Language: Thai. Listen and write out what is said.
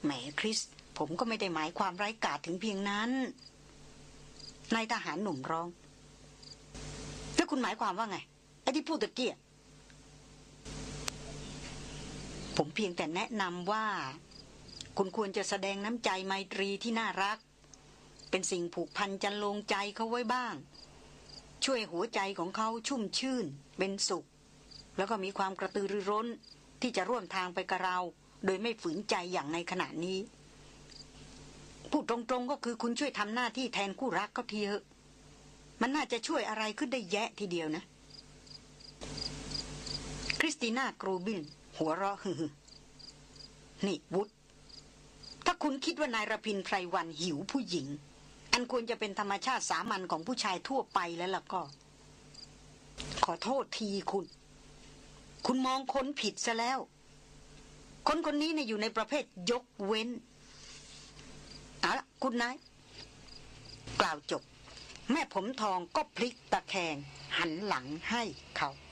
แหมคริสผมก็ไม่ได้หมายความไร้กาจถึงเพียงนั้นนายทหารหนุ่มร้องแล้วคุณหมายความว่าไงไอ้ที่พูดตะเกียผมเพียงแต่แนะนำว่าคุณควรจะแสดงน้ำใจไมตรีที่น่ารักเป็นสิ่งผูกพันจันลงใจเขาไว้บ้างช่วยหัวใจของเขาชุ่มชื่นเป็นสุขแล้วก็มีความกระตือรือร้นที่จะร่วมทางไปกับเราโดยไม่ฝืนใจอย่างในขณะนี้พูดตรงๆก็คือคุณช่วยทำหน้าที่แทนคู่รักเขาทีเถอะมันน่าจะช่วยอะไรขึ้นได้แยะทีเดียวนะคริสติน่ากรูบินหัวเราะฮือนี่วุฒถ้าคุณคิดว่านายรพินไพรวันหิวผู้หญิงอันควรจะเป็นธรรมชาติสามัญของผู้ชายทั่วไปแล้วล่ะก็ขอโทษทีคุณมองคนผิดซะแล้วคนนี้เนี่ยอยู่ในประเภทยกเว้นเอาล่ะคุณนายกล่าวจบแม่ผมทองก็พลิกตะแคงหันหลังให้เขา